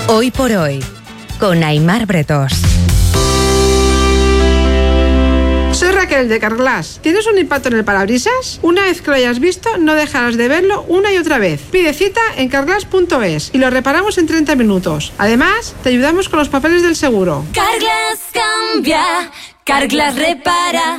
Hoy por hoy, con Aimar Bretós. Soy Raquel de Carglass. ¿Tienes un impacto en el parabrisas? Una vez que lo hayas visto, no dejarás de verlo una y otra vez. Pide cita en carglass.es y lo reparamos en 30 minutos. Además, te ayudamos con los papeles del seguro. Carglass cambia, Carglass repara.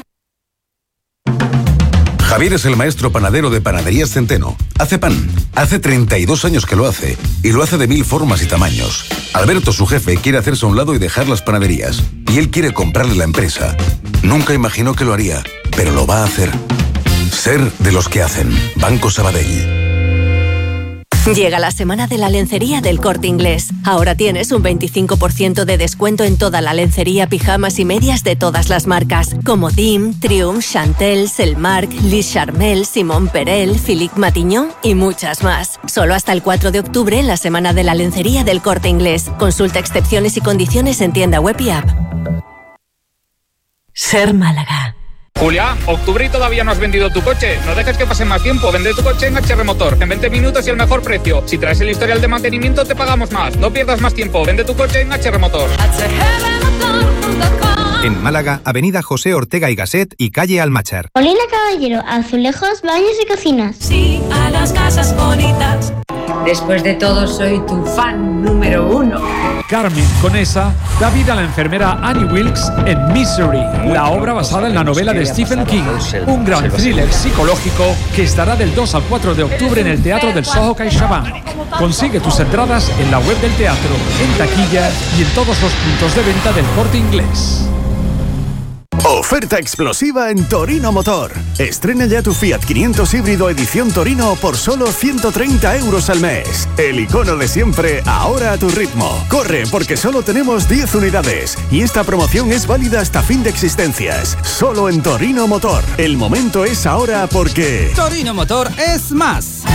Javier es el maestro panadero de Panaderías Centeno. Hace pan. Hace 32 años que lo hace. Y lo hace de 1000 formas y tamaños. Alberto, su jefe, quiere hacerse a un lado y dejar las panaderías. Y él quiere comprarle la empresa. Nunca imaginó que lo haría, pero lo va a hacer. Ser de los que hacen. Banco Sabadell. Llega la semana de la lencería del Corte Inglés. Ahora tienes un 25% de descuento en toda la lencería, pijamas y medias de todas las marcas, como Dim, Triumph, Chantel, Selmark, Lis Charmel, Simon Perel, Philippe Matignon y muchas más. Solo hasta el 4 de octubre en la semana de la lencería del Corte Inglés. Consulta excepciones y condiciones en tienda web y app. Ser Málaga. Julia, octubre y todavía no has vendido tu coche. No dejes que pase más tiempo. Vende tu coche en HR Motor. En 20 minutos y el mejor precio. Si traes el historial de mantenimiento, te pagamos más. No pierdas más tiempo. Vende tu coche en HR Motor. En Málaga, avenida José Ortega y Gasset y calle Almachar. Molina Caballero, azulejos, baños y cocinas. Sí, a las casas bonitas. Después de todo, soy tu fan número 1. Carmen Conesa da vida a la enfermera Annie Wilkes en Misery, la obra basada en la novela de Stephen King. Un gran thriller psicológico que estará del 2 al 4 de octubre en el Teatro del Soho CaixaBank. Consigue tus entradas en la web del teatro, en taquilla y en todos los puntos de venta del Corte Inglés. Oferta explosiva en Torino Motor. Estrena ya tu Fiat 500 híbrido edición Torino por solo 130 € al mes. El icono de siempre, ahora a tu ritmo. Corre, porque solo tenemos 10 unidades. Y esta promoción es válida hasta fin de existencias. Solo en Torino Motor. El momento es ahora porque... Torino Motor es más.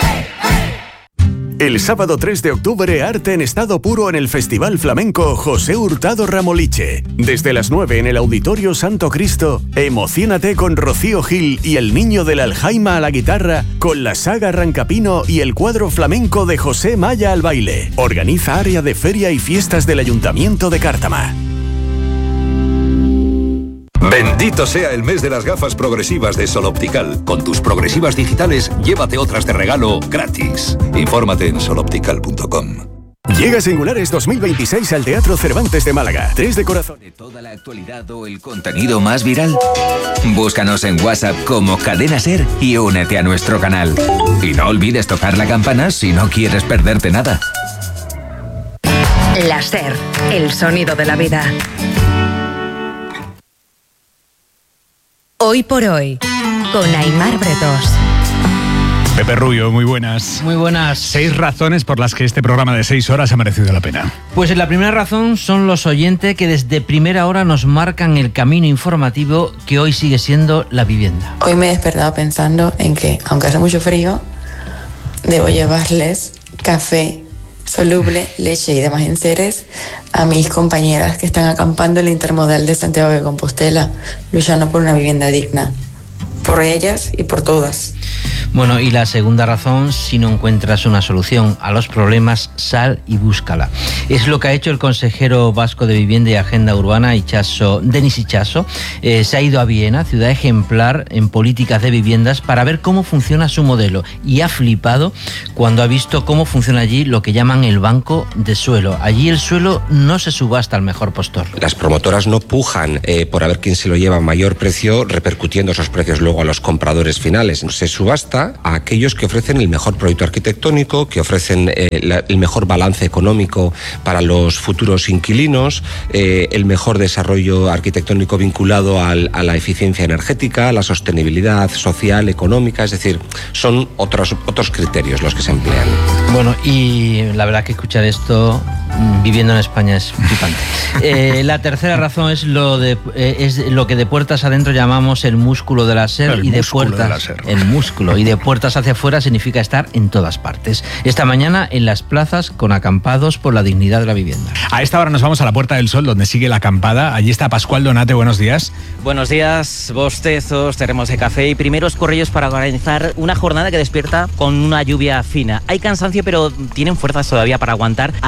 El sábado 3 de octubre, arte en estado puro en el Festival Flamenco José Hurtado Ramoliche. Desde las 9 en el Auditorio Santo Cristo, emociónate con Rocío Gil y el Niño del Aljaima a la guitarra, con la saga Rancapino y el cuadro flamenco de José Maya al baile. Organiza Área de Feria y Fiestas del Ayuntamiento de Cártama. Bendito sea el mes de las gafas progresivas de Sol Optical. Con tus progresivas digitales, llévate otras de regalo gratis. Infórmate en soloptical.com. Llega Singulares 2026 al Teatro Cervantes de Málaga. 3 de corazón. ¿De toda la actualidad o el contenido más viral? Búscanos en WhatsApp como Cadena Ser y únete a nuestro canal. Y no olvides tocar la campana si no quieres perderte nada. La Ser, el sonido de la vida. Hoy por hoy, con Aimar Bretós. Pepe Rubio, muy buenas. Muy buenas. 6 razones por las que este programa de 6 horas ha merecido la pena. Pues la primera razón son los oyentes que desde primera hora nos marcan el camino informativo que hoy sigue siendo la vivienda. Hoy me he despertado pensando en que, aunque hace mucho frío, debo llevarles café soluble, leche y demás enseres a mis compañeras que están acampando en el Intermodal de Santiago de Compostela, luchando por una vivienda digna. Por ellas y por todas. Bueno, y la segunda razón, si no encuentras una solución a los problemas, sal y búscala. Es lo que ha hecho el consejero vasco de Vivienda y Agenda Urbana, Denis Itxaso. Se ha ido a Viena, ciudad ejemplar en políticas de viviendas, para ver cómo funciona su modelo. Y ha flipado cuando ha visto cómo funciona allí lo que llaman el banco de suelo. Allí el suelo no se subasta al mejor postor. Las promotoras no pujan por a ver quién se lo lleva a mayor precio, repercutiendo esos precios luego a los compradores finales. Se subasta a aquellos que ofrecen el mejor proyecto arquitectónico, que ofrecen el mejor balance económico para los futuros inquilinos, el mejor desarrollo arquitectónico vinculado a la eficiencia energética, a la sostenibilidad social, económica, es decir, son otros criterios los que se emplean. Bueno, y la verdad que escuchar esto viviendo en España es flipante. La tercera razón es lo que de puertas adentro llamamos el músculo de la SER, y de puertas el músculo, y de puertas hacia afuera significa estar en todas partes. Esta mañana en las plazas con acampados por la dignidad de la vivienda. A esta hora nos vamos a la Puerta del Sol, donde sigue la acampada. Allí está Pascual Donate, buenos días. Buenos días, bostezos, termos de café y primeros corrillos para organizar una jornada que despierta con una lluvia fina. Hay cansancio, pero tienen fuerzas todavía para aguantar al menos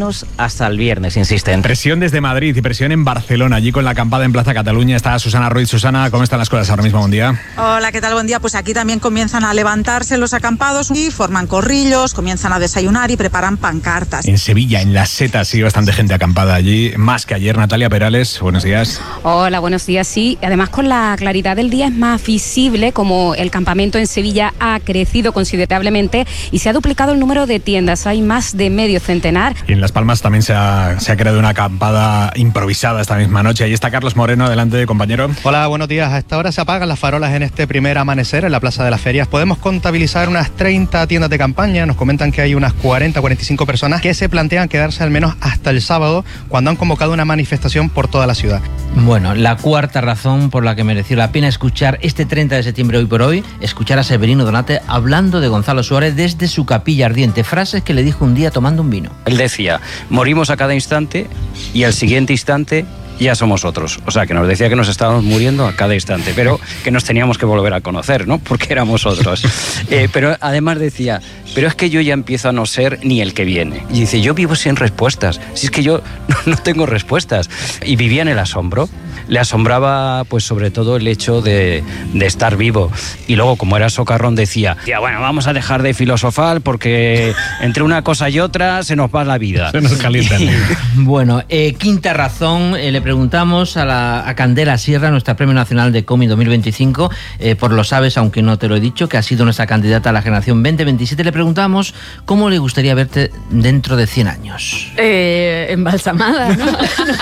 menos hasta el viernes, insisten. Presión desde Madrid y presión en Barcelona, allí con la acampada en Plaza Cataluña. Está Susana Ruiz. Susana, ¿cómo están las cosas ahora mismo? Buen día. Hola, ¿qué tal? Buen día. Pues aquí también comienzan a levantarse los acampados y forman corrillos, comienzan a desayunar y preparan pancartas. En Sevilla, en Las Setas, sí, bastante gente acampada allí, más que ayer. Natalia Perales, buenos días. Hola, buenos días. Sí, además con la claridad del día es más visible como el campamento en Sevilla ha crecido considerablemente y se ha duplicado el número de tiendas. Hay más de medio centenar. Y en Las Palmas también se ha creado una acampada improvisada esta misma noche. Ahí está Carlos Moreno, adelante, compañero. Hola, buenos días. A esta hora se apagan las farolas en este primer amanecer en la Plaza de las Ferias. Podemos contabilizar unas 30 tiendas de campaña. Nos comentan que hay unas 40-45 personas que se plantean quedarse al menos hasta el sábado, cuando han convocado una manifestación por toda la ciudad. Bueno, la cuarta razón por la que mereció la pena escuchar este 30 de septiembre, hoy por hoy, escuchar a Severino Donate hablando de Gonzalo Suárez desde su capilla ardiente. Frases que le dijo un día tomando un vino. Él decía, morimos a cada instante y al siguiente instante ya somos otros. O sea, que nos decía que nos estábamos muriendo a cada instante, pero que nos teníamos que volver a conocer, ¿no? Porque éramos otros. Pero además decía, pero es que yo ya empiezo a no ser ni el que viene. Y dice, yo vivo sin respuestas. Si es que yo no tengo respuestas. Y vivía en el asombro. Le asombraba, pues, sobre todo el hecho de estar vivo. Y luego, como era socarrón, decía, bueno, vamos a dejar de filosofar porque entre una cosa y otra se nos va la vida. Se nos calienta el libro. Bueno, quinta razón, le preguntamos a Candela Sierra, nuestra Premio Nacional de Cómic 2025, por lo sabes, aunque no te lo he dicho, que ha sido nuestra candidata a la generación 2027, le preguntamos cómo le gustaría verte dentro de 100 años. Embalsamada, ¿no?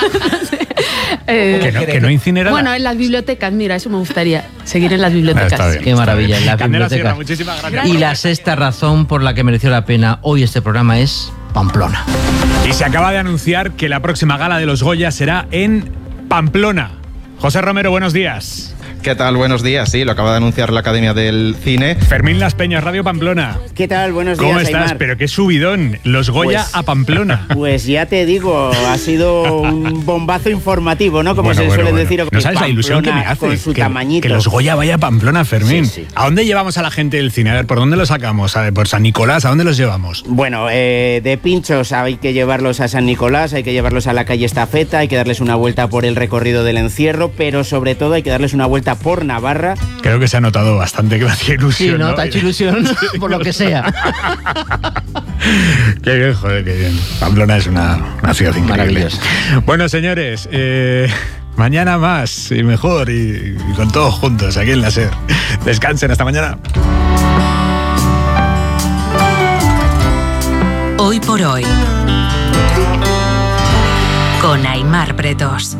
Que no incinerada. Bueno, en las bibliotecas, mira, eso me gustaría, seguir en las bibliotecas. Qué maravilla, en las Candela bibliotecas. Sierra, muchísimas gracias. Y la sexta razón por la que mereció la pena hoy este programa es Pamplona. Y se acaba de anunciar que la próxima gala de los Goya será en Pamplona. José Romero, buenos días. ¿Qué tal? Buenos días. Sí, lo acaba de anunciar la Academia del Cine. Fermín Las Peñas, Radio Pamplona. ¿Qué tal? Buenos días, ¿Cómo estás? Aymar. Pero qué subidón. Los Goya a Pamplona. Pues ya te digo, ha sido un bombazo informativo, ¿no? Como se suele decir. No sabes la ilusión que me hace con su tamañito. Que los Goya vaya a Pamplona, Fermín. Sí. ¿A dónde llevamos a la gente del cine? A ver, ¿por dónde los sacamos? A ver, ¿por San Nicolás? ¿A dónde los llevamos? Bueno, de pinchos hay que llevarlos a San Nicolás, hay que llevarlos a la calle Estafeta, hay que darles una vuelta por el recorrido del encierro, pero sobre todo hay que darles una vuelta por Navarra. Creo que se ha notado bastante que me hacía ilusión. Sí, ¿no? Te ha hecho ilusión por lo que sea. Qué bien, joder, qué bien. Pamplona es una ciudad increíble. Maravilloso. Bueno, señores, mañana más y mejor y con todos juntos aquí en la SER. Descansen, hasta mañana. Hoy por hoy, con Aymar Bretos.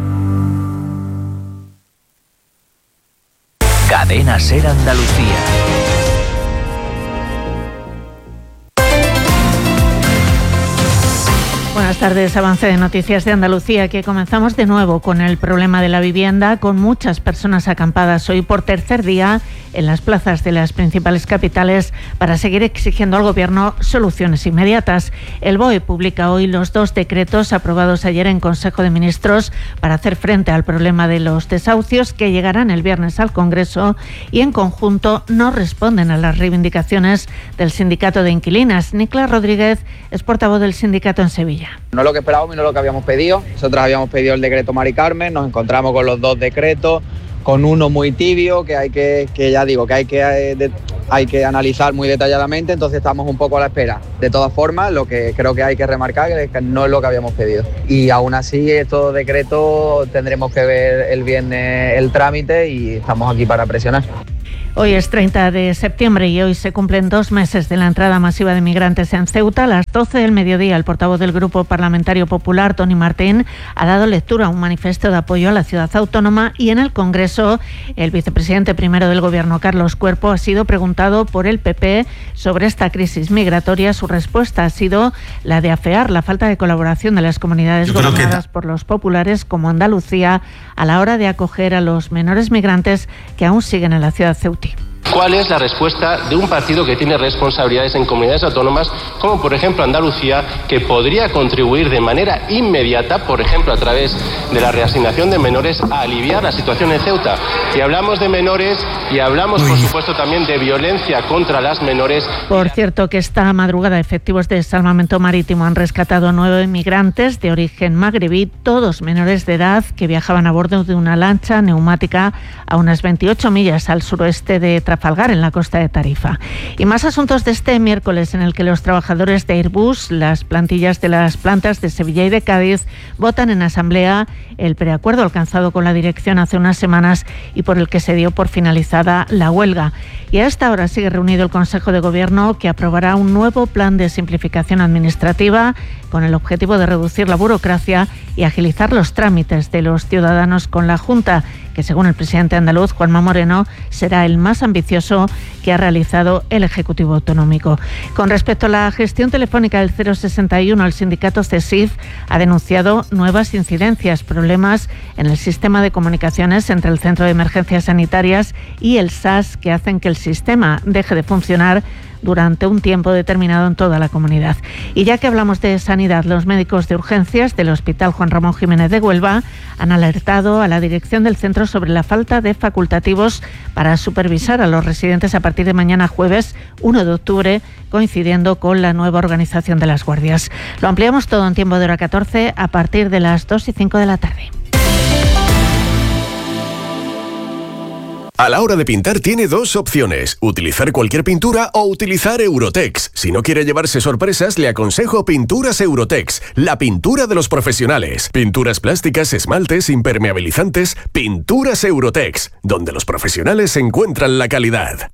Cadena SER Andalucía. Buenas tardes, avance de noticias de Andalucía, que comenzamos de nuevo con el problema de la vivienda, con muchas personas acampadas hoy por tercer día en las plazas de las principales capitales para seguir exigiendo al Gobierno soluciones inmediatas. El BOE publica hoy los 2 decretos aprobados ayer en Consejo de Ministros para hacer frente al problema de los desahucios, que llegarán el viernes al Congreso y en conjunto no responden a las reivindicaciones del Sindicato de Inquilinas. Nicla Rodríguez es portavoz del sindicato en Sevilla. No es lo que esperábamos y no es lo que habíamos pedido. Nosotros habíamos pedido el decreto Mari Carmen, nos encontramos con los 2 decretos, con uno muy tibio que hay que analizar muy detalladamente, entonces estamos un poco a la espera. De todas formas, lo que creo que hay que remarcar es que no es lo que habíamos pedido. Y aún así, estos decretos tendremos que ver el viernes el trámite y estamos aquí para presionar. Hoy es 30 de septiembre y hoy se cumplen 2 meses de la entrada masiva de migrantes en Ceuta. A las 12 del mediodía, el portavoz del Grupo Parlamentario Popular, Toni Martín, ha dado lectura a un manifiesto de apoyo a la ciudad autónoma y en el Congreso el vicepresidente primero del Gobierno, Carlos Cuerpo, ha sido preguntado por el PP sobre esta crisis migratoria. Su respuesta ha sido la de afear la falta de colaboración de las comunidades gobernadas por los populares como Andalucía a la hora de acoger a los menores migrantes que aún siguen en la ciudad ceutí. ¿Cuál es la respuesta de un partido que tiene responsabilidades en comunidades autónomas, como por ejemplo Andalucía, que podría contribuir de manera inmediata, por ejemplo a través de la reasignación de menores, a aliviar la situación en Ceuta? Y hablamos de menores y hablamos, por supuesto, también de violencia contra las menores. Por cierto, que esta madrugada efectivos de salvamento marítimo han rescatado 9 migrantes de origen magrebí, todos menores de edad, que viajaban a bordo de una lancha neumática a unas 28 millas al suroeste de Trafalgar, en la costa de Tarifa. Y más asuntos de este miércoles, en el que los trabajadores de Airbus, las plantillas de las plantas de Sevilla y de Cádiz, votan en asamblea el preacuerdo alcanzado con la dirección hace unas semanas y por el que se dio por finalizada la huelga. Y a esta hora sigue reunido el Consejo de Gobierno, que aprobará un nuevo plan de simplificación administrativa con el objetivo de reducir la burocracia y agilizar los trámites de los ciudadanos con la Junta, que según el presidente andaluz, Juanma Moreno, será el más ambicioso que ha realizado el Ejecutivo Autonómico. Con respecto a la gestión telefónica del 061, el sindicato CESIF ha denunciado nuevas incidencias, problemas en el sistema de comunicaciones entre el Centro de Emergencias Sanitarias y el SAS, que hacen que el sistema deje de funcionar durante un tiempo determinado en toda la comunidad. Y ya que hablamos de sanidad, los médicos de urgencias del Hospital Juan Ramón Jiménez de Huelva han alertado a la dirección del centro sobre la falta de facultativos para supervisar a los residentes a partir de mañana jueves 1 de octubre, coincidiendo con la nueva organización de las guardias. Lo ampliamos todo en tiempo de hora 14 a partir de las 2:05 de la tarde. A la hora de pintar tiene dos opciones, utilizar cualquier pintura o utilizar Eurotex. Si no quiere llevarse sorpresas, le aconsejo Pinturas Eurotex, la pintura de los profesionales. Pinturas plásticas, esmaltes, impermeabilizantes, Pinturas Eurotex, donde los profesionales encuentran la calidad.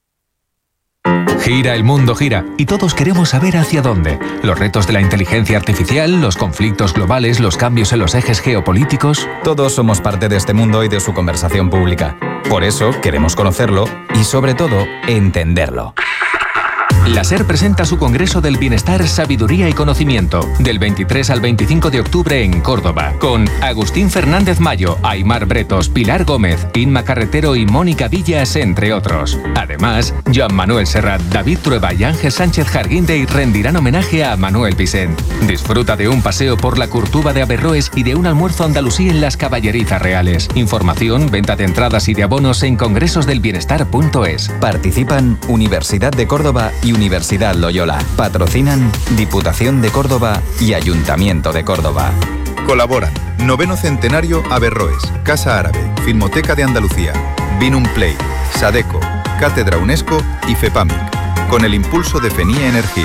Gira, el mundo gira, y todos queremos saber hacia dónde. Los retos de la inteligencia artificial, los conflictos globales, los cambios en los ejes geopolíticos. Todos somos parte de este mundo y de su conversación pública. Por eso queremos conocerlo y, sobre todo, entenderlo. La SER presenta su Congreso del Bienestar, Sabiduría y Conocimiento, del 23 al 25 de octubre en Córdoba, con Agustín Fernández Mayo, Aymar Bretos, Pilar Gómez, Inma Carretero y Mónica Villas, entre otros. Además, Joan Manuel Serrat, David Trueba y Ángel Sánchez Jarguindey rendirán homenaje a Manuel Vicent. Disfruta de un paseo por la Curtuba de Averroes y de un almuerzo andalusí en las Caballerizas Reales. Información, venta de entradas y de abonos en congresosdelbienestar.es. Participan Universidad de Córdoba y Universidad Loyola. Patrocinan Diputación de Córdoba y Ayuntamiento de Córdoba. Colaboran 9º Centenario Averroes, Casa Árabe, Filmoteca de Andalucía, Vinum Play, Sadeco, Cátedra UNESCO y FEPAMIC, con el impulso de FENIE Energía.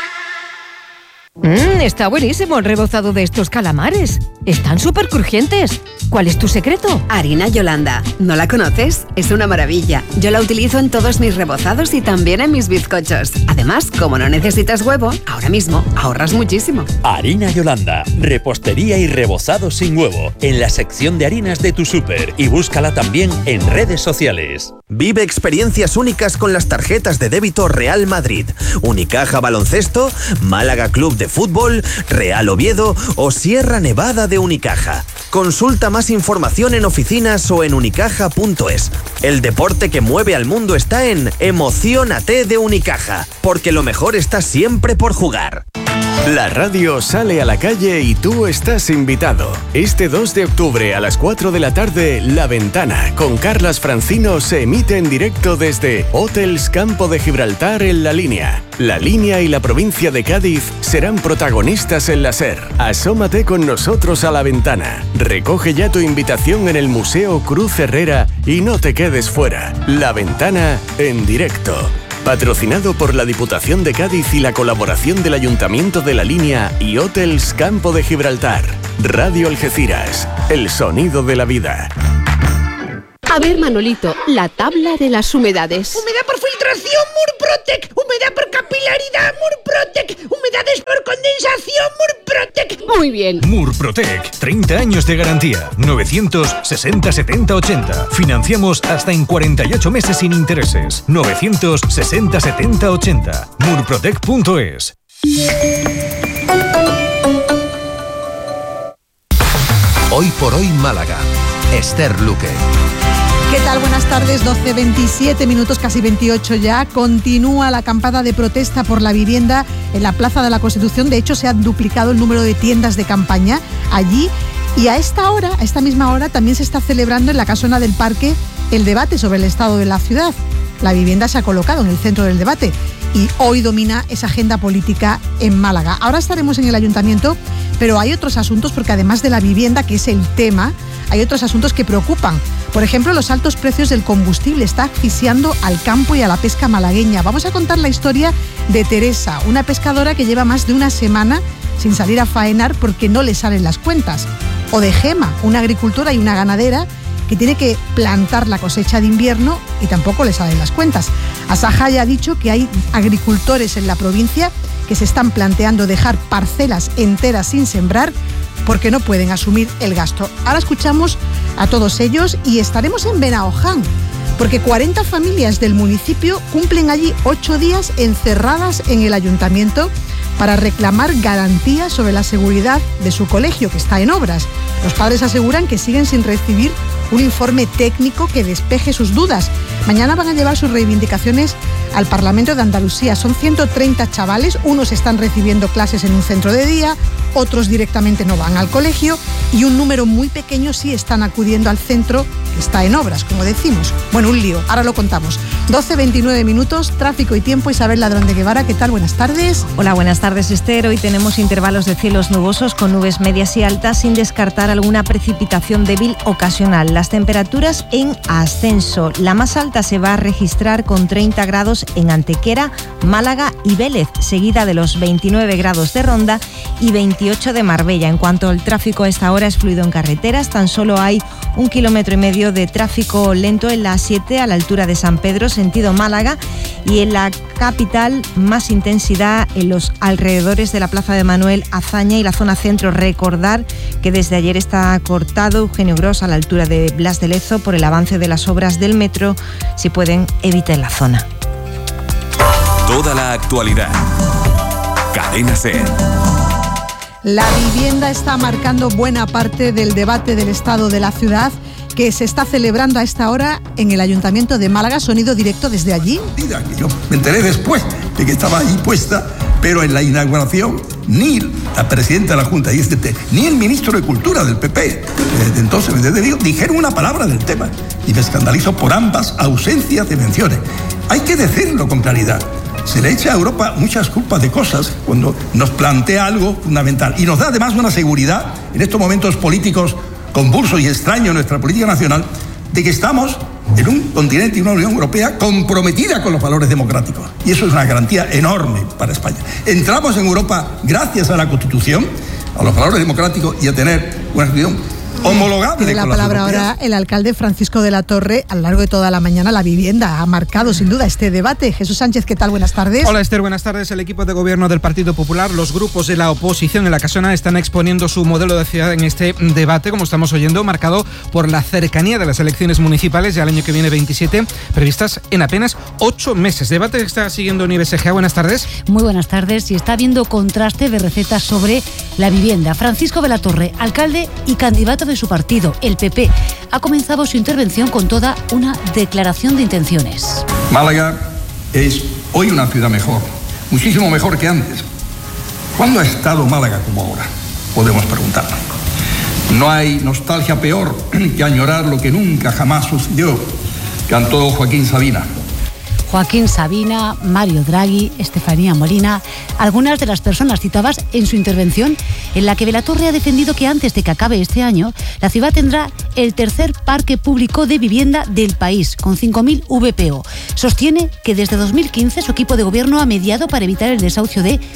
Está buenísimo el rebozado de estos calamares. Están súper crujientes. ¿Cuál es tu secreto? Harina Yolanda. ¿No la conoces? Es una maravilla. Yo la utilizo en todos mis rebozados y también en mis bizcochos. Además, como no necesitas huevo, ahora mismo ahorras muchísimo. Harina Yolanda. Repostería y rebozado sin huevo. En la sección de harinas de tu súper. Y búscala también en redes sociales. Vive experiencias únicas con las tarjetas de débito Real Madrid, Unicaja Baloncesto, Málaga Club de Fútbol, Real Oviedo o Sierra Nevada de Unicaja. Consulta más información en oficinas o en unicaja.es. El deporte que mueve al mundo está en Emociónate de Unicaja, porque lo mejor está siempre por jugar. La radio sale a la calle y tú estás invitado. Este 2 de octubre a las 4 de la tarde, La Ventana, con Carlas Francino, se emite en directo desde Hotels Campo de Gibraltar en La Línea. La Línea y la provincia de Cádiz serán protagonistas en la SER. Asómate con nosotros a La Ventana. Recoge ya tu invitación en el Museo Cruz Herrera y no te quedes fuera. La Ventana en directo. Patrocinado por la Diputación de Cádiz y la colaboración del Ayuntamiento de La Línea y Hotels Campo de Gibraltar. Radio Algeciras, el sonido de la vida. A ver, Manolito, la tabla de las humedades. Humedad por filtración, Murprotec. Humedad por capilaridad, Murprotec. Humedades por condensación, Murprotec. Muy bien. Murprotec, 30 años de garantía. 960 70 80. Financiamos hasta en 48 meses sin intereses. 960 70 80. Murprotec.es. Hoy por hoy Málaga. Esther Luque. ¿Qué tal? Buenas tardes, 12:27 minutos, casi 28 ya. Continúa la acampada de protesta por la vivienda en la Plaza de la Constitución. De hecho, se ha duplicado el número de tiendas de campaña allí. Y a esta misma hora, también se está celebrando en la casona del Parque el debate sobre el estado de la ciudad. La vivienda se ha colocado en el centro del debate y hoy domina esa agenda política en Málaga. Ahora estaremos en el ayuntamiento, pero hay otros asuntos, porque además de la vivienda, que es el tema, hay otros asuntos que preocupan. Por ejemplo, los altos precios del combustible está asfixiando al campo y a la pesca malagueña. Vamos a contar la historia de Teresa, una pescadora que lleva más de una semana sin salir a faenar porque no le salen las cuentas. O de Gema, una agricultora y una ganadera que tiene que plantar la cosecha de invierno y tampoco le salen las cuentas. Asaja ya ha dicho que hay agricultores en la provincia que se están planteando dejar parcelas enteras sin sembrar porque no pueden asumir el gasto. Ahora escuchamos a todos ellos y estaremos en Benaoján, porque 40 familias del municipio cumplen allí 8 días encerradas en el ayuntamiento para reclamar garantías sobre la seguridad de su colegio, que está en obras. Los padres aseguran que siguen sin recibir un informe técnico que despeje sus dudas. Mañana van a llevar sus reivindicaciones al Parlamento de Andalucía. Son 130 chavales, unos están recibiendo clases en un centro de día, otros directamente no van al colegio y un número muy pequeño sí están acudiendo al centro que está en obras, como decimos. Bueno, un lío, ahora lo contamos. 12:29 minutos, tráfico y tiempo. Isabel Ladrón de Guevara, ¿qué tal? Buenas tardes. Hola, buenas tardes, Esther. Hoy tenemos intervalos de cielos nubosos con nubes medias y altas, sin descartar alguna precipitación débil ocasional. Las temperaturas en ascenso. La más alta se va a registrar con 30 grados en Antequera, Málaga y Vélez, seguida de los 29 grados de Ronda y 28 de Marbella. En cuanto al tráfico, a esta hora es fluido en carreteras. Tan solo hay 1,5 kilómetros de tráfico lento en la A7 a la altura de San Pedro, sentido Málaga, y en la capital más intensidad en los alrededores de la Plaza de Manuel Azaña y la zona centro. Recordar que desde ayer está cortado Eugenio Gros a la altura de Blas de Lezo por el avance de las obras del metro. Si pueden, eviten la zona. Toda la actualidad. Cadena SER. La vivienda está marcando buena parte del debate del estado de la ciudad que se está celebrando a esta hora en el Ayuntamiento de Málaga. Sonido directo desde allí. Yo me enteré después de que estaba ahí puesta, pero en la inauguración ni la presidenta de la Junta ni el ministro de Cultura del PP, desde entonces dijeron una palabra del tema, y me escandalizo por ambas ausencias de menciones. Hay que decirlo con claridad. Se le echa a Europa muchas culpas de cosas cuando nos plantea algo fundamental y nos da además una seguridad en estos momentos políticos convulsos y extraños en nuestra política nacional, de que estamos en un continente y una Unión Europea comprometida con los valores democráticos. Y eso es una garantía enorme para España. Entramos en Europa gracias a la Constitución, a los valores democráticos y a tener una Constitución homologable. Tiene la palabra ahora el alcalde Francisco de la Torre. A lo largo de toda la mañana la vivienda ha marcado sin duda este debate. Jesús Sánchez, ¿qué tal? Buenas tardes. Hola Esther, buenas tardes. El equipo de gobierno del Partido Popular, los grupos de la oposición en la casona están exponiendo su modelo de ciudad en este debate, como estamos oyendo, marcado por la cercanía de las elecciones municipales ya el año que viene 27, previstas en apenas 8 meses. Debate que está siguiendo Nieves Egea. Buenas tardes. Muy buenas tardes. Y está habiendo contraste de recetas sobre la vivienda. Francisco de la Torre, alcalde y candidato de su partido, el PP, ha comenzado su intervención con toda una declaración de intenciones. Málaga es hoy una ciudad mejor, muchísimo mejor que antes. ¿Cuándo ha estado Málaga como ahora? Podemos preguntarnos. No hay nostalgia peor que añorar lo que nunca jamás sucedió, cantó Joaquín Sabina. Joaquín Sabina, Mario Draghi, Estefanía Molina, algunas de las personas citadas en su intervención, en la que de la Torre ha defendido que antes de que acabe este año, la ciudad tendrá el tercer parque público de vivienda del país, con 5.000 VPO. Sostiene que desde 2015 su equipo de gobierno ha mediado para evitar el desahucio de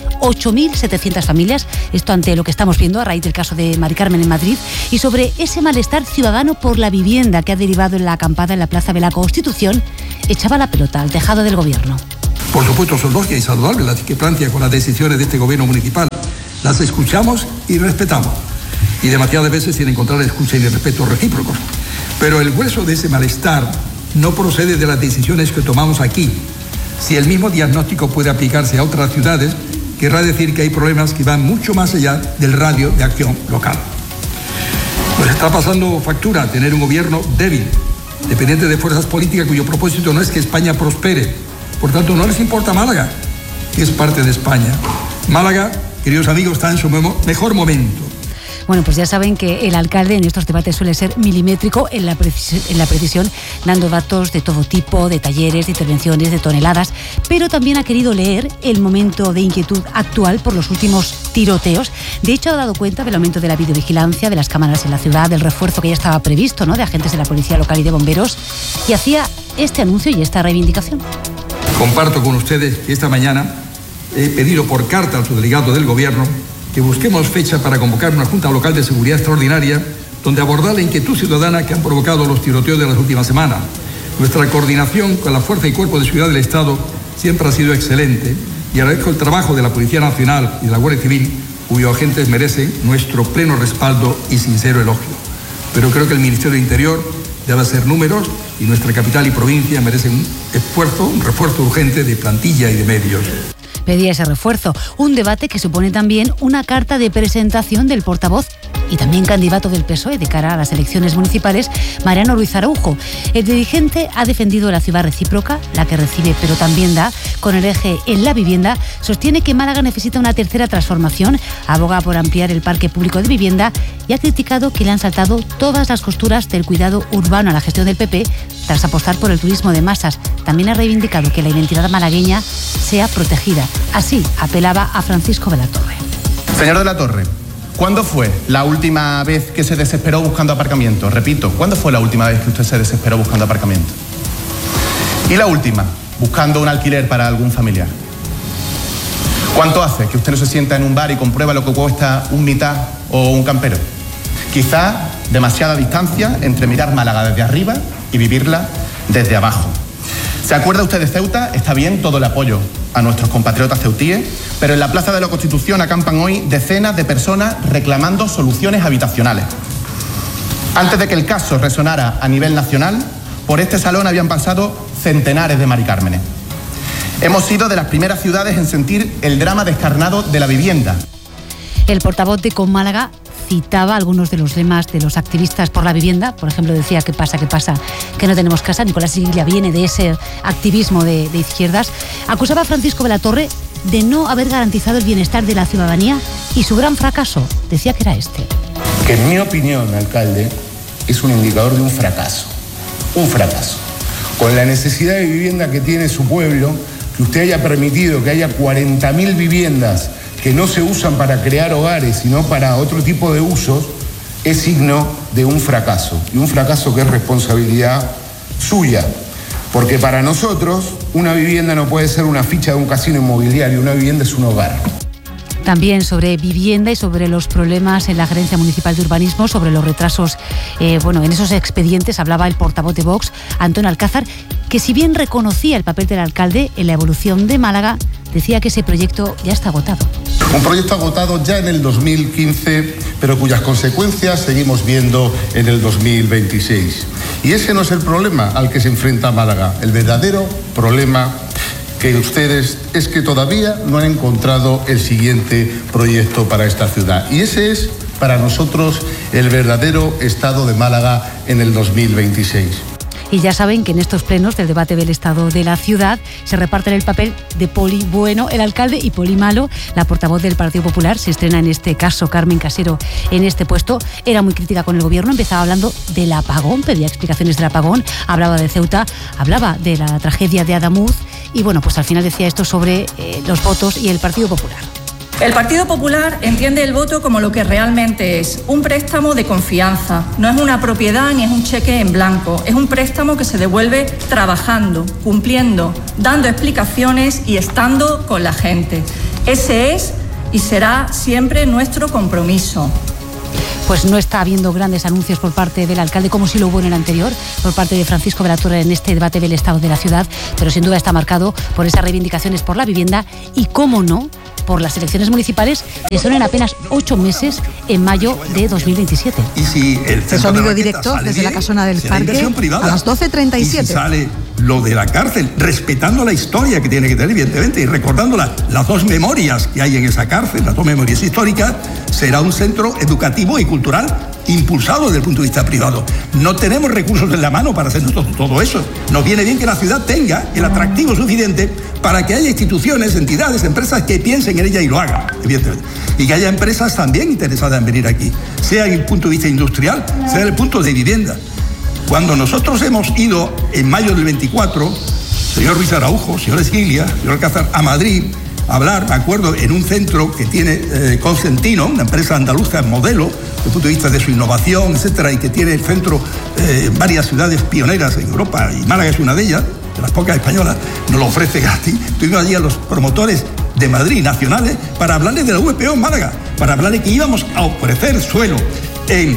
8.700 familias, esto ante lo que estamos viendo a raíz del caso de Mari Carmen en Madrid, y sobre ese malestar ciudadano por la vivienda que ha derivado en la acampada en la Plaza de la Constitución, echaba la pelota al tejado del gobierno. Por supuesto son lógicas y saludables las que plantea con las decisiones de este gobierno municipal. Las escuchamos y respetamos. Y demasiadas veces sin encontrar escucha y respeto recíprocos. Pero el grueso de ese malestar no procede de las decisiones que tomamos aquí. Si el mismo diagnóstico puede aplicarse a otras ciudades, querrá decir que hay problemas que van mucho más allá del radio de acción local. Nos está pasando factura tener un gobierno débil, dependientes de fuerzas políticas cuyo propósito no es que España prospere. Por tanto, no les importa Málaga, que es parte de España. Málaga, queridos amigos, está en su mejor momento. Bueno, pues ya saben que el alcalde en estos debates suele ser milimétrico en la precisión, dando datos de todo tipo, de talleres, de intervenciones, de toneladas, pero también ha querido leer el momento de inquietud actual por los últimos tiroteos. De hecho, ha dado cuenta del aumento de la videovigilancia, de las cámaras en la ciudad, del refuerzo que ya estaba previsto, ¿no?, de agentes de la policía local y de bomberos, y hacía este anuncio y esta reivindicación. Comparto con ustedes que esta mañana he pedido por carta al subdelegado del Gobierno que busquemos fecha para convocar una Junta Local de Seguridad Extraordinaria donde abordar la inquietud ciudadana que han provocado los tiroteos de las últimas semanas. Nuestra coordinación con la Fuerza y Cuerpo de Seguridad del Estado siempre ha sido excelente y agradezco el trabajo de la Policía Nacional y de la Guardia Civil, cuyos agentes merecen nuestro pleno respaldo y sincero elogio. Pero creo que el Ministerio de Interior debe hacer números y nuestra capital y provincia merecen un refuerzo urgente de plantilla y de medios. Pedía ese refuerzo, un debate que supone también una carta de presentación del portavoz y también candidato del PSOE de cara a las elecciones municipales, Mariano Ruiz Araujo. El dirigente ha defendido la ciudad recíproca, la que recibe pero también da, con el eje en la vivienda, sostiene que Málaga necesita una tercera transformación, aboga por ampliar el parque público de vivienda y ha criticado que le han saltado todas las costuras del cuidado urbano a la gestión del PP tras apostar por el turismo de masas. También ha reivindicado que la identidad malagueña sea protegida. Así apelaba a Francisco de la Torre. Señor de la Torre, ¿cuándo fue la última vez que se desesperó buscando aparcamiento? Repito, ¿cuándo fue la última vez que usted se desesperó buscando aparcamiento? Y la última, buscando un alquiler para algún familiar. ¿Cuánto hace que usted no se sienta en un bar y comprueba lo que cuesta un mitad o un campero? Quizá demasiada distancia entre mirar Málaga desde arriba y vivirla desde abajo. ¿Se acuerda usted de Ceuta? Está bien, todo el apoyo a nuestros compatriotas ceutíes, pero en la Plaza de la Constitución acampan hoy decenas de personas reclamando soluciones habitacionales. Antes de que el caso resonara a nivel nacional, por este salón habían pasado centenares de Mari Cármenes. Hemos sido de las primeras ciudades en sentir el drama descarnado de la vivienda. El portavoz de Con Málaga citaba algunos de los lemas de los activistas por la vivienda. Por ejemplo, decía ¿qué pasa? Que no tenemos casa. Nicolás Silla viene de ese activismo de izquierdas. Acusaba a Francisco de la Torre de no haber garantizado el bienestar de la ciudadanía y su gran fracaso, decía que era este. Que en mi opinión, alcalde, es un indicador de un fracaso. Un fracaso. Con la necesidad de vivienda que tiene su pueblo, que usted haya permitido que haya 40.000 viviendas que no se usan para crear hogares, sino para otro tipo de usos, es signo de un fracaso. Y un fracaso que es responsabilidad suya. Porque para nosotros, una vivienda no puede ser una ficha de un casino inmobiliario, una vivienda es un hogar. También sobre vivienda y sobre los problemas en la Gerencia Municipal de Urbanismo, sobre los retrasos, en esos expedientes, hablaba el portavoz de Vox, Antonio Alcázar, que si bien reconocía el papel del alcalde en la evolución de Málaga, decía que ese proyecto ya está agotado. Un proyecto agotado ya en el 2015, pero cuyas consecuencias seguimos viendo en el 2026. Y ese no es el problema al que se enfrenta Málaga. El verdadero problema que ustedes es que todavía no han encontrado el siguiente proyecto para esta ciudad. Y ese es, para nosotros, el verdadero estado de Málaga en el 2026. Y ya saben que en estos plenos del debate del estado de la ciudad se reparten el papel de Poli bueno, el alcalde, y Poli malo, la portavoz del Partido Popular. Se estrena en este caso Carmen Casero en este puesto. Era muy crítica con el gobierno, empezaba hablando del apagón, pedía explicaciones del apagón, hablaba de Ceuta, hablaba de la tragedia de Adamuz y pues al final decía esto sobre los votos y el Partido Popular. El Partido Popular entiende el voto como lo que realmente es, un préstamo de confianza. No es una propiedad ni es un cheque en blanco, es un préstamo que se devuelve trabajando, cumpliendo, dando explicaciones y estando con la gente. Ese es y será siempre nuestro compromiso. Pues no está habiendo grandes anuncios por parte del alcalde, como sí lo hubo en el anterior, por parte de Francisco de la Torre en este debate del estado de la ciudad, pero sin duda está marcado por esas reivindicaciones por la vivienda y, cómo no, por las elecciones municipales que son en apenas 8 meses en mayo de 2027. Y si el sonido directo desde la casona del parque a las 12:37. Y si sale lo de la cárcel, respetando la historia que tiene que tener, evidentemente, y recordando las dos memorias que hay en esa cárcel, las dos memorias históricas, será un centro educativo y cultural impulsado desde el punto de vista privado. No tenemos recursos en la mano para hacer todo eso. Nos viene bien que la ciudad tenga el atractivo suficiente para que haya instituciones, entidades, empresas que piensen en ella y lo hagan, evidentemente. Y que haya empresas también interesadas en venir aquí, sea en el punto de vista industrial, sea en el punto de vivienda. Cuando nosotros hemos ido en mayo del 24, señor Ruiz Araujo, señor Esquiglia, señor Alcázar, a Madrid, a hablar, me acuerdo, en un centro que tiene Consentino, una empresa andaluza modelo, desde el punto de vista de su innovación, etcétera, y que tiene el centro en varias ciudades pioneras en Europa, y Málaga es una de ellas, de las pocas españolas, nos lo ofrece gratis. Tuvimos allí a los promotores de Madrid, nacionales, para hablarles de la VPO en Málaga, para hablarles que íbamos a ofrecer suelo en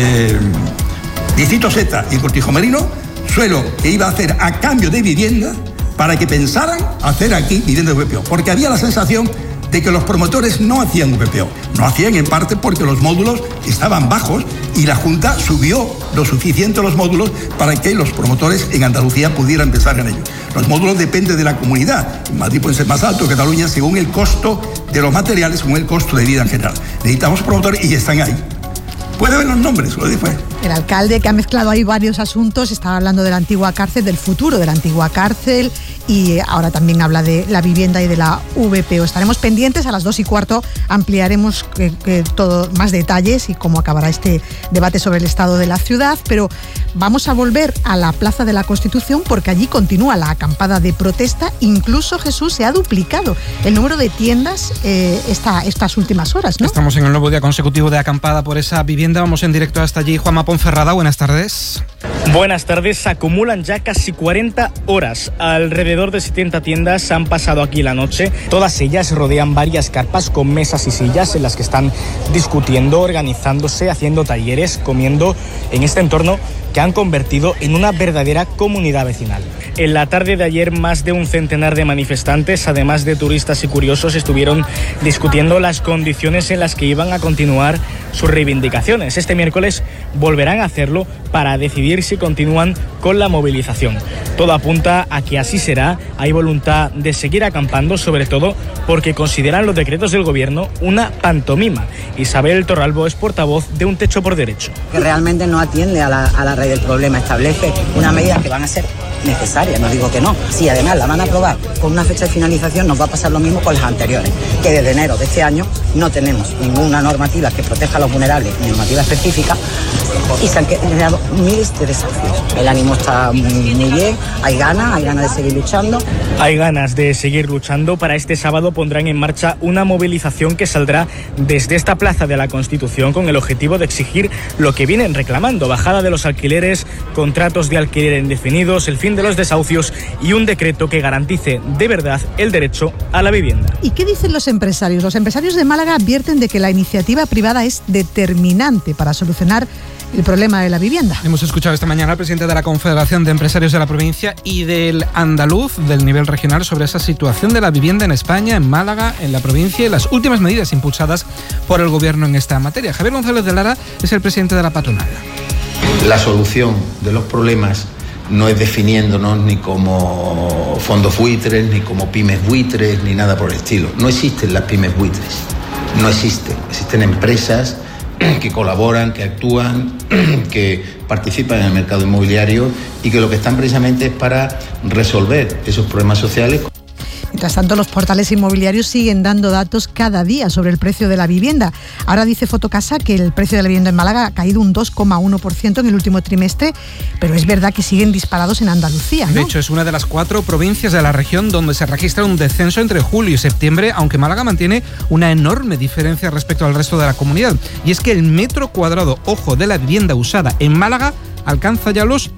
Distrito Z y en Cortijo Merino, suelo que iba a hacer a cambio de vivienda, para que pensaran hacer aquí vivienda de VPO, porque había la sensación de que los promotores no hacían VPO. No hacían en parte porque los módulos estaban bajos y la Junta subió lo suficiente los módulos para que los promotores en Andalucía pudieran pensar en ello. Los módulos dependen de la comunidad. En Madrid pueden ser más altos, en Cataluña, según el costo de los materiales, según el costo de vida en general. Necesitamos promotores y están ahí. Puede ver los nombres, lo después. El alcalde, que ha mezclado ahí varios asuntos, estaba hablando de la antigua cárcel, del futuro de la antigua cárcel, y ahora también habla de la vivienda y de la VPO. Estaremos pendientes, a las 2:15 ampliaremos todo, más detalles y cómo acabará este debate sobre el estado de la ciudad, pero vamos a volver a la Plaza de la Constitución porque allí continúa la acampada de protesta. Incluso, Jesús, se ha duplicado el número de tiendas estas últimas horas, ¿no? Estamos en el nuevo día consecutivo de acampada por esa vivienda. Vamos en directo hasta allí. Juanma Ponferrada, buenas tardes. Buenas tardes. Se acumulan ya casi 40 horas. Alrededor de 70 tiendas han pasado aquí la noche. Todas ellas rodean varias carpas con mesas y sillas en las que están discutiendo, organizándose, haciendo talleres, comiendo en este entorno que han convertido en una verdadera comunidad vecinal. En la tarde de ayer, más de un centenar de manifestantes, además de turistas y curiosos, estuvieron discutiendo las condiciones en las que iban a continuar sus reivindicaciones. Este miércoles volverán a hacerlo para decidir si continúan con la movilización. Todo apunta a que así será. Hay voluntad de seguir acampando, sobre todo porque consideran los decretos del gobierno una pantomima. Isabel Torralbo es portavoz de Un Techo por Derecho. Que realmente no atiende a la raíz del problema, establece unas medidas que van a ser necesarias, no digo que no. Si además la van a aprobar con una fecha de finalización, nos va a pasar lo mismo con las anteriores, que desde enero de este año no tenemos ninguna normativa que proteja a los vulnerables, ni normativa específica, y se han creado miles de desafíos. El ánimo está muy bien, hay ganas de seguir luchando. Hay ganas de seguir luchando. Para este sábado pondrán en marcha una movilización que saldrá desde esta Plaza de la Constitución con el objetivo de exigir lo que vienen reclamando: bajada de los alquileres, contratos de alquiler indefinidos, el fin de los desahucios y un decreto que garantice de verdad el derecho a la vivienda. ¿Y qué dicen los empresarios? Los empresarios de Málaga advierten de que la iniciativa privada es determinante para solucionar el problema de la vivienda. Hemos escuchado esta mañana al presidente de la Confederación de Empresarios de la provincia y del andaluz del nivel regional sobre esa situación de la vivienda en España, en Málaga, en la provincia y las últimas medidas impulsadas por el gobierno en esta materia. Javier González de Lara es el presidente de la patronal. La solución de los problemas no es definiéndonos ni como fondos buitres, ni como pymes buitres, ni nada por el estilo. No existen las pymes buitres, no existen. Existen empresas que colaboran, que actúan, que participan en el mercado inmobiliario y que lo que están precisamente es para resolver esos problemas sociales. Mientras tanto, los portales inmobiliarios siguen dando datos cada día sobre el precio de la vivienda. Ahora dice Fotocasa que el precio de la vivienda en Málaga ha caído un 2,1% en el último trimestre, pero es verdad que siguen disparados en Andalucía, ¿no? De hecho, es una de las 4 provincias de la región donde se registra un descenso entre julio y septiembre, aunque Málaga mantiene una enorme diferencia respecto al resto de la comunidad. Y es que el metro cuadrado, ojo, de la vivienda usada en Málaga alcanza ya los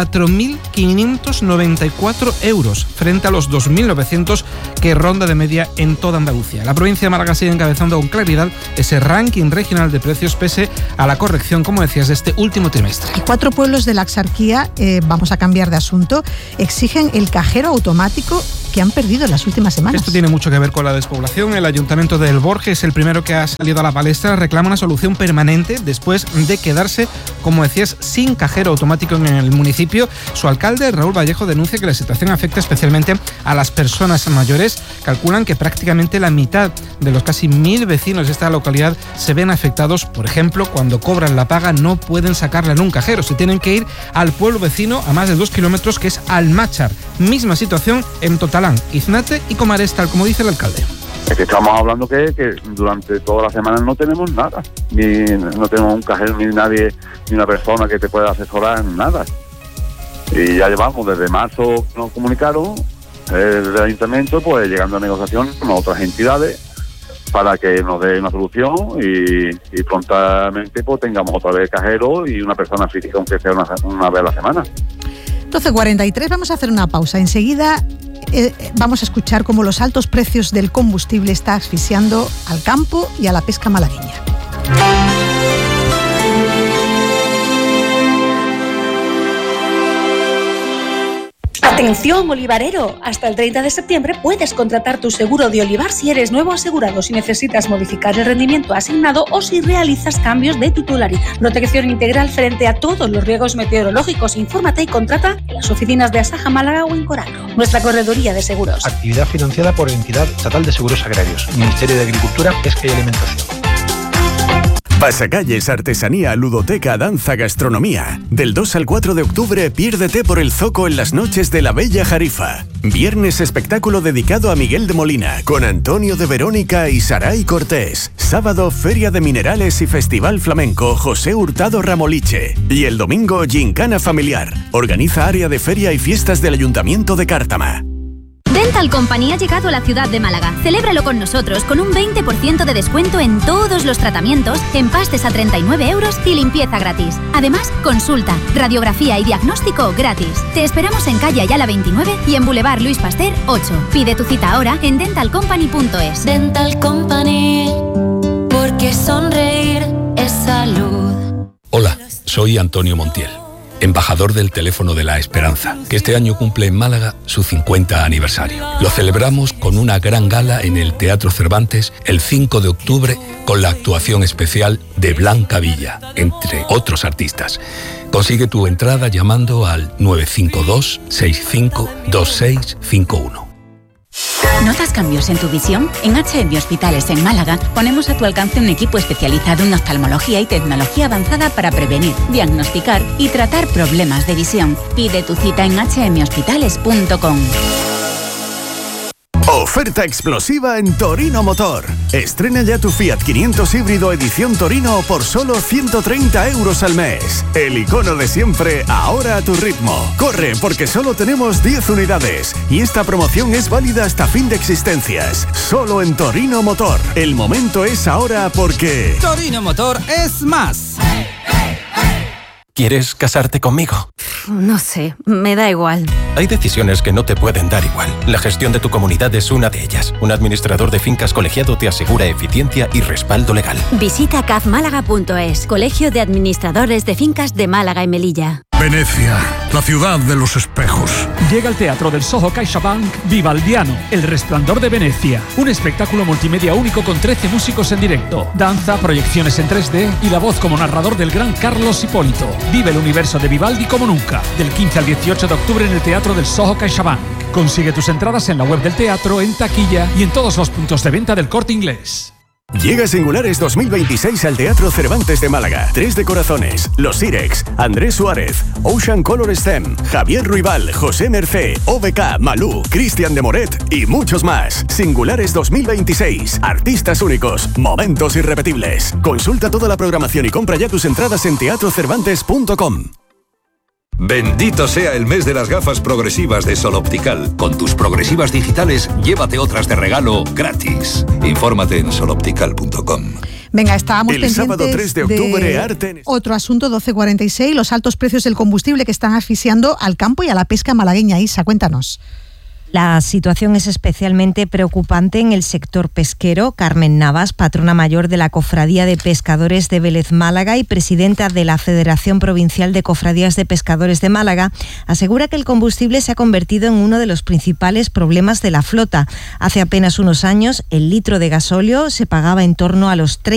4.594 euros frente a los 2.900 que ronda de media en toda Andalucía. La provincia de Málaga sigue encabezando con claridad ese ranking regional de precios pese a la corrección, como decías, de este último trimestre. Y 4 pueblos de la Axarquía, vamos a cambiar de asunto, exigen el cajero automático que han perdido en las últimas semanas. Esto tiene mucho que ver con la despoblación. El Ayuntamiento del Borges es el primero que ha salido a la palestra, reclama una solución permanente después de quedarse, como decías, sin cajero automático en el municipio. Su alcalde, Raúl Vallejo, denuncia que la situación afecta especialmente a las personas mayores. Calculan que prácticamente la mitad de los casi 1.000 vecinos de esta localidad se ven afectados. Por ejemplo, cuando cobran la paga no pueden sacarla en un cajero, se tienen que ir al pueblo vecino a más de 2 kilómetros, que es Almáchar. Misma situación en Totalán, Iznate y Comares, tal como dice el alcalde. Es que estamos hablando que durante toda la semana no tenemos nada, no tenemos un cajero, ni nadie, ni una persona que te pueda asesorar en nada. Y ya llevamos desde marzo, nos comunicaron el ayuntamiento, pues llegando a negociación con otras entidades para que nos dé una solución y prontamente pues tengamos otra vez cajero y una persona física, aunque sea una vez a la semana. 12:43, vamos a hacer una pausa. Enseguida vamos a escuchar cómo los altos precios del combustible está asfixiando al campo y a la pesca malagueña. Atención, olivarero. Hasta el 30 de septiembre puedes contratar tu seguro de olivar si eres nuevo asegurado, si necesitas modificar el rendimiento asignado o si realizas cambios de titularidad. Protección integral frente a todos los riesgos meteorológicos. Infórmate y contrata en las oficinas de Asaja Málaga o en Corallo. Nuestra correduría de seguros. Actividad financiada por Entidad Estatal de Seguros Agrarios, Ministerio de Agricultura, Pesca y Alimentación. Pasacalles, artesanía, ludoteca, danza, gastronomía. Del 2 al 4 de octubre, piérdete por el Zoco en las noches de la Bella Jarifa. Viernes, espectáculo dedicado a Miguel de Molina, con Antonio de Verónica y Saray Cortés. Sábado, Feria de Minerales y Festival Flamenco José Hurtado Ramoliche. Y el domingo, Gincana Familiar. Organiza Área de Feria y Fiestas del Ayuntamiento de Cártama. Dental Company ha llegado a la ciudad de Málaga. Celébralo con nosotros con un 20% de descuento en todos los tratamientos, empastes a 39 euros y limpieza gratis. Además, consulta, radiografía y diagnóstico gratis. Te esperamos en calle Ayala 29 y en Boulevard Luis Pasteur 8. Pide tu cita ahora en dentalcompany.es. Dental Company, porque sonreír es salud. Hola, soy Antonio Montiel, embajador del Teléfono de la Esperanza, que este año cumple en Málaga su 50 aniversario. Lo celebramos con una gran gala en el Teatro Cervantes el 5 de octubre con la actuación especial de Blanca Villa, entre otros artistas. Consigue tu entrada llamando al 952 65 2651. ¿Notas cambios en tu visión? En HM Hospitales en Málaga ponemos a tu alcance un equipo especializado en oftalmología y tecnología avanzada para prevenir, diagnosticar y tratar problemas de visión. Pide tu cita en hmhospitales.com. Oferta explosiva en Torino Motor. Estrena ya tu Fiat 500 híbrido edición Torino por solo 130 euros al mes. El icono de siempre, ahora a tu ritmo. Corre, porque solo tenemos 10 unidades y esta promoción es válida hasta fin de existencias. Solo en Torino Motor. El momento es ahora porque... Torino Motor es más. ¿Quieres casarte conmigo? No sé, me da igual. Hay decisiones que no te pueden dar igual. La gestión de tu comunidad es una de ellas. Un administrador de fincas colegiado te asegura eficiencia y respaldo legal. Visita cafmálaga.es, Colegio de Administradores de Fincas de Málaga y Melilla. Venecia, la ciudad de los espejos. Llega al Teatro del Soho CaixaBank Vivaldiano, El Resplandor de Venecia. Un espectáculo multimedia único con 13 músicos en directo, danza, proyecciones en 3D y la voz como narrador del gran Carlos Hipólito. Vive el universo de Vivaldi como nunca. Del 15 al 18 de octubre en el Teatro del Soho CaixaBank. Consigue tus entradas en la web del teatro, en taquilla y en todos los puntos de venta del Corte Inglés. Llega Singulares 2026 al Teatro Cervantes de Málaga. 3 de Corazones, Los Sirex, Andrés Suárez, Ocean Color Stem, Javier Ruibal, José Mercé, OBK, Malú, Cristian de Moret y muchos más. Singulares 2026. Artistas únicos, momentos irrepetibles. Consulta toda la programación y compra ya tus entradas en teatrocervantes.com. Bendito sea el mes de las gafas progresivas de Sol Optical. Con tus progresivas digitales, llévate otras de regalo gratis. Infórmate en soloptical.com. Venga, estábamos el pendientes sábado 3 de octubre, Arte. Otro asunto, 12:46, los altos precios del combustible que están asfixiando al campo y a la pesca malagueña. Isa, cuéntanos. La situación es especialmente preocupante en el sector pesquero. Carmen Navas, patrona mayor de la Cofradía de Pescadores de Vélez Málaga y presidenta de la Federación Provincial de Cofradías de Pescadores de Málaga, asegura que el combustible se ha convertido en uno de los principales problemas de la flota. Hace apenas unos años, el litro de gasóleo se pagaba en torno a los